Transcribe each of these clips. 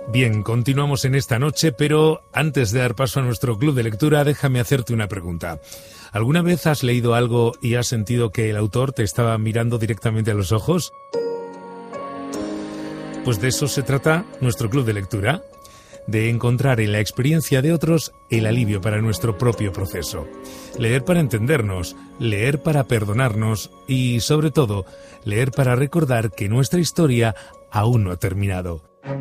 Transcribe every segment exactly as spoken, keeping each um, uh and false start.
Bien, continuamos en esta noche, pero antes de dar paso a nuestro club de lectura, déjame hacerte una pregunta. ¿Alguna vez has leído algo y has sentido que el autor te estaba mirando directamente a los ojos? Pues de eso se trata nuestro club de lectura, de encontrar en la experiencia de otros el alivio para nuestro propio proceso. Leer para entendernos, leer para perdonarnos y, sobre todo, leer para recordar que nuestra historia aún no ha terminado.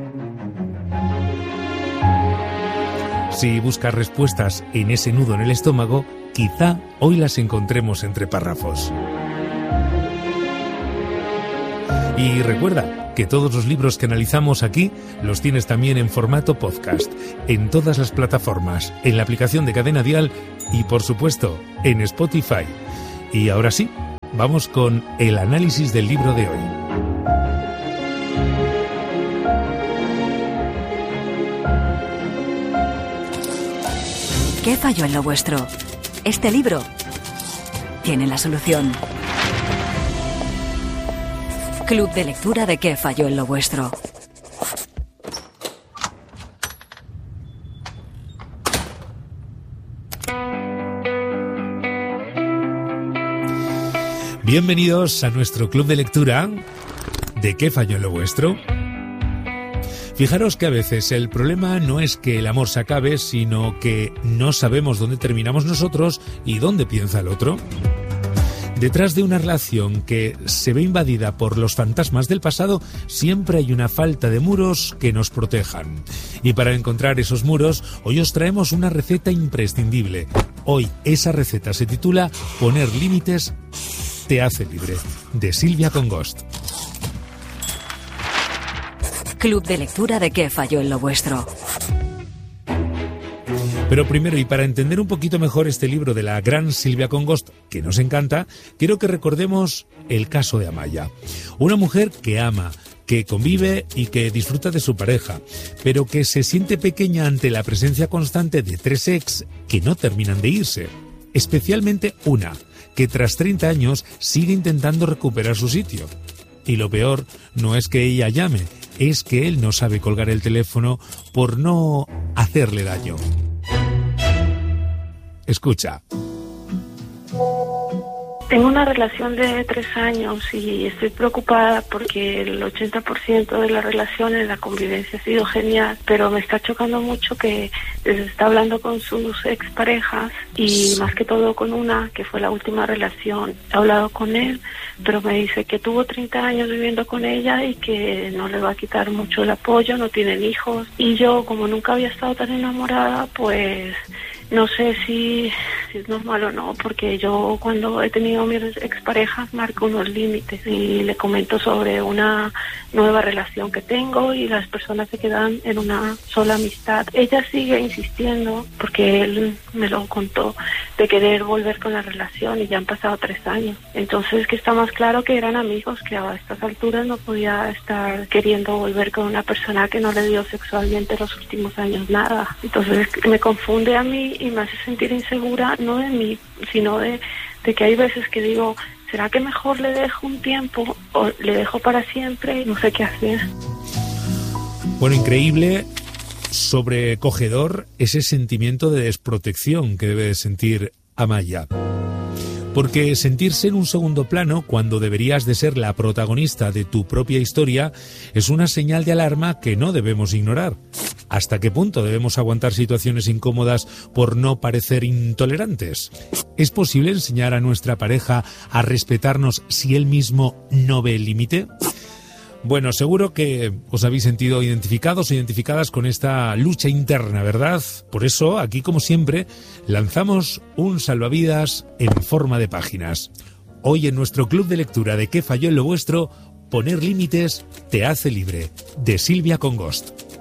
Si buscas respuestas en ese nudo en el estómago, quizá hoy las encontremos entre párrafos. Y recuerda que todos los libros que analizamos aquí los tienes también en formato podcast, en todas las plataformas, en la aplicación de Cadena Dial y, por supuesto, en Spotify. Y ahora sí, vamos con el análisis del libro de hoy. ¿Qué falló en lo vuestro? Este libro tiene la solución. Club de lectura de ¿Qué falló en lo vuestro? Bienvenidos a nuestro club de lectura de ¿Qué falló en lo vuestro? Fijaros que a veces el problema no es que el amor se acabe, sino que no sabemos dónde terminamos nosotros y dónde piensa el otro. Detrás de una relación que se ve invadida por los fantasmas del pasado, siempre hay una falta de muros que nos protejan. Y para encontrar esos muros, hoy os traemos una receta imprescindible. Hoy esa receta se titula Poner límites te hace libre, de Silvia Congost. Club de lectura de ¿Qué falló en lo vuestro? Pero primero, y para entender un poquito mejor este libro de la gran Silvia Congost, que nos encanta, quiero que recordemos el caso de Amaya. Una mujer que ama, que convive y que disfruta de su pareja, pero que se siente pequeña ante la presencia constante de tres ex que no terminan de irse. Especialmente una, que tras treinta años sigue intentando recuperar su sitio. Y lo peor no es que ella llame, es que él no sabe colgar el teléfono por no hacerle daño. Escucha. Tengo una relación de tres años y estoy preocupada porque el ochenta por ciento de la relación en la convivencia ha sido genial, pero me está chocando mucho que está hablando con sus exparejas y más que todo con una que fue la última relación. He hablado con él, pero me dice que tuvo treinta años viviendo con ella y que no le va a quitar mucho el apoyo, no tienen hijos. Y yo, como nunca había estado tan enamorada, pues no sé si, si es normal o no, porque yo cuando he tenido mis exparejas marco unos límites y le comento sobre una nueva relación que tengo y las personas se quedan en una sola amistad. Ella sigue insistiendo, porque él me lo contó, de querer volver con la relación y ya han pasado tres años. Entonces que está más claro que eran amigos, que a estas alturas no podía estar queriendo volver con una persona que no le dio sexualmente los últimos años nada. Entonces me confunde a mí y me hace sentir insegura, no de mí, sino de, de que hay veces que digo, ¿será que mejor le dejo un tiempo o le dejo para siempre? No sé qué hacer. Bueno, increíble, sobrecogedor ese sentimiento de desprotección que debe de sentir Amaya. Porque sentirse en un segundo plano cuando deberías de ser la protagonista de tu propia historia es una señal de alarma que no debemos ignorar. ¿Hasta qué punto debemos aguantar situaciones incómodas por no parecer intolerantes? ¿Es posible enseñar a nuestra pareja a respetarnos si él mismo no ve el límite? Bueno, seguro que os habéis sentido identificados o identificadas con esta lucha interna, ¿verdad? Por eso, aquí como siempre, lanzamos un salvavidas en forma de páginas. Hoy en nuestro club de lectura de ¿Qué falló en lo vuestro? Poner límites te hace libre, de Silvia Congost.